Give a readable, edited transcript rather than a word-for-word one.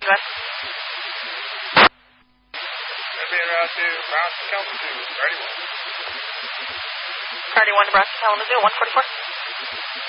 going? Going to be en route to Nebraska, Kalamazoo. Priority 1. Priority 1, Nebraska, Kalamazoo, 144.